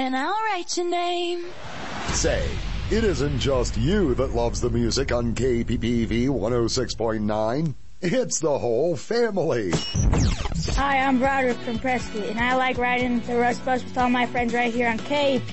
and I'll write your name. Say, it isn't just you that loves the music on KPPV 106.9. It's the whole family. Hi, I'm Broderick from Prescott, and I like riding the Rush Bus with all my friends right here on KPPV.